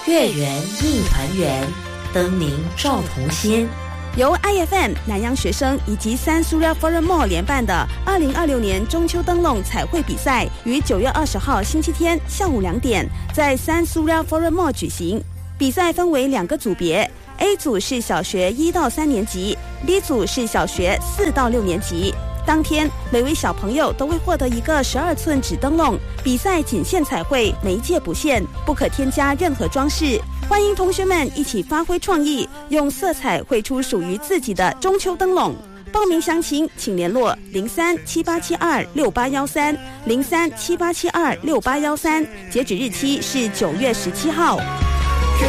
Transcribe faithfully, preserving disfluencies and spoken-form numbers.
月圆映团圆，灯明照同心。 由 I F M 南洋学生以及三 Suria Forum Mall 联办的二零二六年中秋灯笼彩绘比赛，于九月二十号星期天下午两点在三 Suria Forum Mall 举行。比赛分为两个组别， A 组是小学一到三年级， B 组是小学四到六年级。当天每位小朋友都会获得一个十二寸纸灯笼，比赛仅限彩绘，媒介不限，不可添加任何装饰。欢迎同学们一起发挥创意，用色彩绘出属于自己的中秋灯笼。报名详情请联络零三七八七二六八一三零三七八七二六八一三，截止日期是九月十七号。